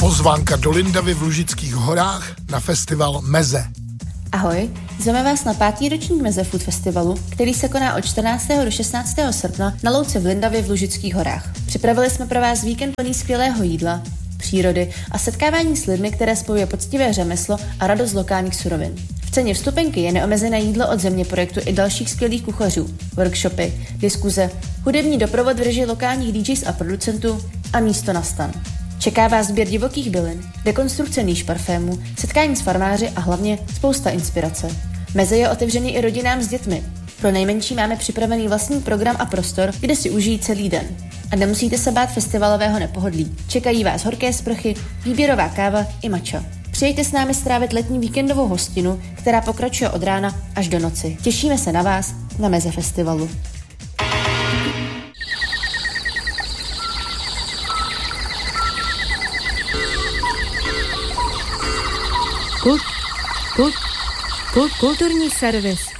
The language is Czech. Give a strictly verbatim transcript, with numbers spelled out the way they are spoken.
Pozvánka do Lindavy v Lužických horách na festival Meze. Ahoj, zveme vás na pátý ročník Meze Food Festivalu, který se koná od čtrnáctého do šestnáctého srpna na louce v Lindavě v Lužických horách. Připravili jsme pro vás víkend plný skvělého jídla, přírody a setkávání s lidmi, které spojuje poctivé řemeslo a radost z lokálních surovin. V ceně vstupenky je neomezené jídlo od Země projektu i dalších skvělých kuchařů, workshopy, diskuze, hudební doprovod v režii lokálních dý džejs a producentů a místo na stan. Čeká vás sběr divokých bylin, dekonstrukce níž parfémů, setkání s farmáři a hlavně spousta inspirace. Meze je otevřený i rodinám s dětmi. Pro nejmenší máme připravený vlastní program a prostor, kde si užijí celý den. A nemusíte se bát festivalového nepohodlí. Čekají vás horké sprchy, výběrová káva i matcha. Přijďte s námi strávit letní víkendovou hostinu, která pokračuje od rána až do noci. Těšíme se na vás na Meze Festivalu. Kult, kult, kult, kulturní servis.